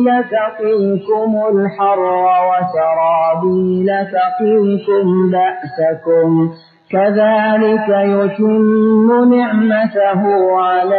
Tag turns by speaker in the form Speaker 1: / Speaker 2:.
Speaker 1: تقيكم الحر وسرابيل تقيكم بأسكم كذلك يتم نعمته عليكم